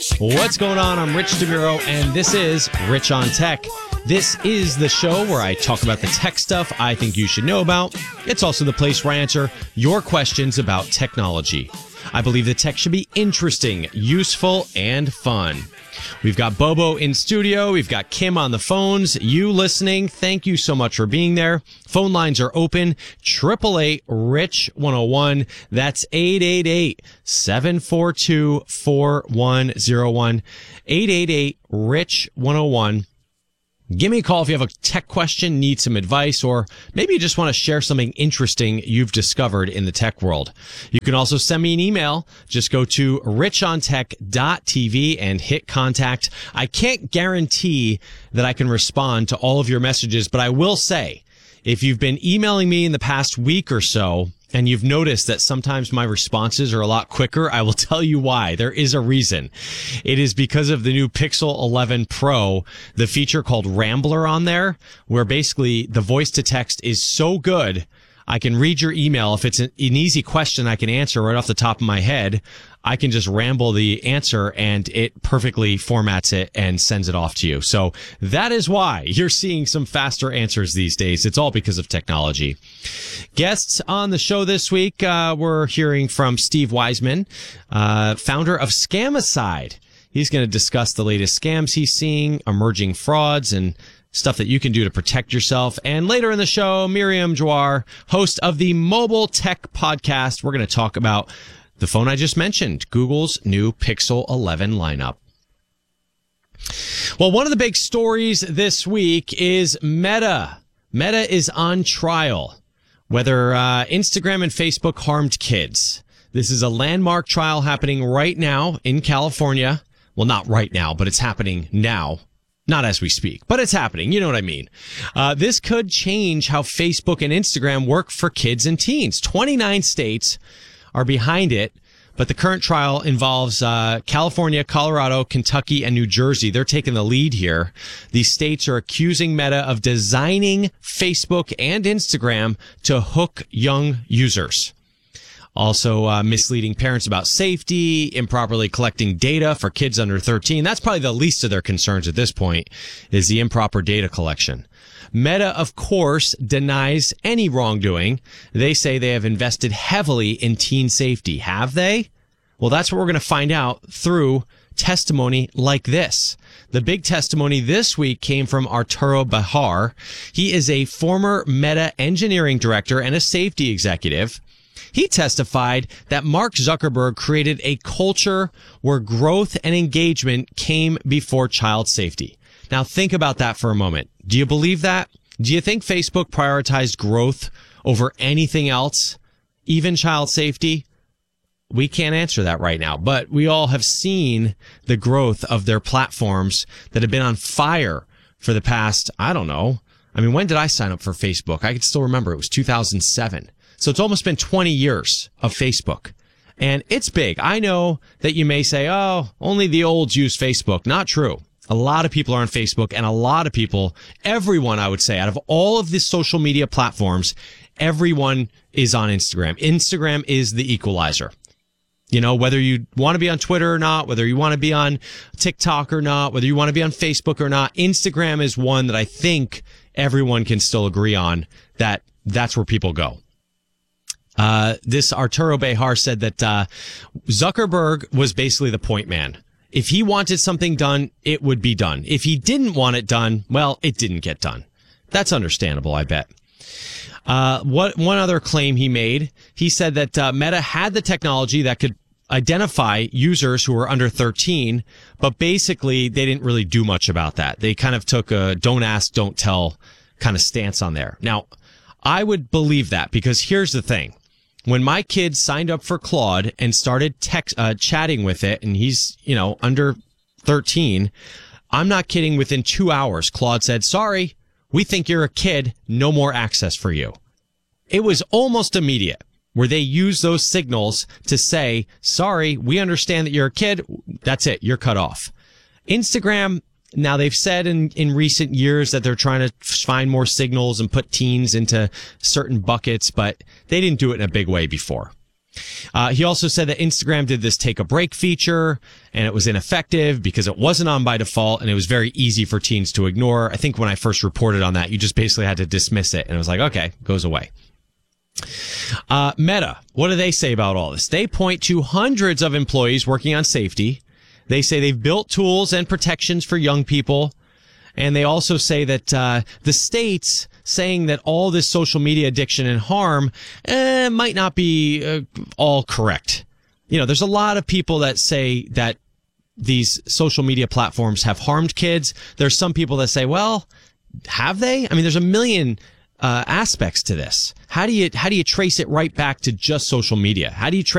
What's going on? I'm Rich DeMuro, and this is Rich on Tech. This is the show where I talk about the tech stuff I think you should know about. It's also the place where I answer your questions about technology. I believe that tech should be interesting, useful, and fun. We've got Bobo in studio. We've got Kim on the phones. You listening, thank you so much for being there. Phone lines are open. 888-RICH-101. That's 888-742-4101. 888-RICH-101. Give me a call if you have a tech question, need some advice, or maybe you just want to share something interesting you've discovered in the tech world. You can also send me an email. Just go to richontech.tv and hit contact. I can't guarantee that I can respond to all of your messages, but I will say, if you've been emailing me in the past week or so, and you've noticed that sometimes my responses are a lot quicker, I will tell you why. There is a reason. It is because of the new Pixel 11 Pro, the feature called Rambler on there, where basically the voice to text is so good, I can read your email. If it's an easy question I can answer right off the top of my head, I can just ramble the answer and it perfectly formats it and sends it off to you. So that is why you're seeing some faster answers these days. It's all because of technology. Guests on the show this week, we're hearing from Steve Wiseman, founder of Scamicide. He's going to discuss the latest scams he's seeing, emerging frauds, and stuff that you can do to protect yourself. And later in the show, Miriam Jawar, host of the Mobile Tech Podcast. We're going to talk about the phone I just mentioned, Google's new Pixel 11 lineup. Well, one of the big stories this week is Meta. Meta is on trial, whether Instagram and Facebook harmed kids. This is a landmark trial happening right now in California. Well, not right now, but it's happening now. Not as we speak, but it's happening. You know what I mean? This could change how Facebook and Instagram work for kids and teens. 29 states are behind it, but the current trial involves California, Colorado, Kentucky, and New Jersey. They're taking the lead here. These states are accusing Meta of designing Facebook and Instagram to hook young users. Also, misleading parents about safety, improperly collecting data for kids under 13. That's probably the least of their concerns at this point, is the improper data collection. Meta, of course, denies any wrongdoing. They say they have invested heavily in teen safety. Have they? Well, that's what we're going to find out through testimony like this. The big testimony this week came from Arturo Bahar. He is a former Meta engineering director and a safety executive. He testified that Mark Zuckerberg created a culture where growth and engagement came before child safety. Now, think about that for a moment. Do you believe that? Do you think Facebook prioritized growth over anything else, even child safety? We can't answer that right now, but we all have seen the growth of their platforms that have been on fire for the past, I don't know. I mean, when did I sign up for Facebook? I can still remember it was 2007. So it's almost been 20 years of Facebook. And it's big. I know that you may say, oh, only the olds use Facebook. Not true. A lot of people are on Facebook, and a lot of people, everyone, I would say, out of all of the social media platforms, everyone is on Instagram. Instagram is the equalizer. You know, whether you want to be on Twitter or not, whether you want to be on TikTok or not, whether you want to be on Facebook or not, Instagram is one that I think everyone can still agree on that that's where people go. This Arturo Bahar said that Zuckerberg was basically the point man. If he wanted something done, it would be done. If he didn't want it done, well, it didn't get done. That's understandable, I bet. One other claim he made, he said that Meta had the technology that could identify users who were under 13, but basically they didn't really do much about that. They kind of took a don't ask, don't tell kind of stance on there. Now, I would believe that because here's the thing. When my kid signed up for Claude and started chatting with it, and he's, under 13, I'm not kidding, within 2 hours, Claude said, sorry, we think you're a kid, no more access for you. It was almost immediate where they use those signals to say, sorry, we understand that you're a kid. That's it. You're cut off. Instagram, now they've said in recent years that they're trying to find more signals and put teens into certain buckets, but they didn't do it in a big way before. He also said that Instagram did this take a break feature and it was ineffective because it wasn't on by default and it was very easy for teens to ignore. I think when I first reported on that, you just basically had to dismiss it and it was like, okay, goes away. Meta, what do they say about all this? They point to hundreds of employees working on safety. They say they've built tools and protections for young people. And they also say that the states saying that all this social media addiction and harm might not be all correct. There's a lot of people that say that these social media platforms have harmed kids. There's some people that say, well, have they? I mean, there's a million aspects to this. How do you trace it right back to just social media? How do you trace